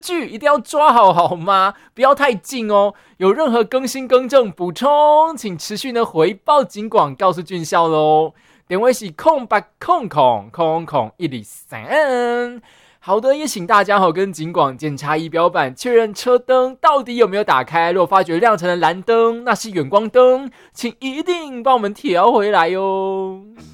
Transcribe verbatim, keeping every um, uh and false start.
距一定要抓好好吗？不要太近哦。有任何更新更正补充，请持续呢回报警广告诉俊孝咯。电话是空八空空空空一二三。好的，也请大家好跟警广检查仪表板，确认车灯到底有没有打开。如果发觉亮成了蓝灯，那是远光灯，请一定帮我们调回来哟。